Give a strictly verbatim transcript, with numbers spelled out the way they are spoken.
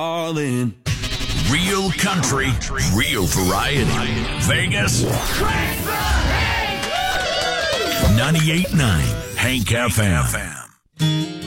All in. Real country, real variety. Vegas. ninety-eight point nine Hank F M.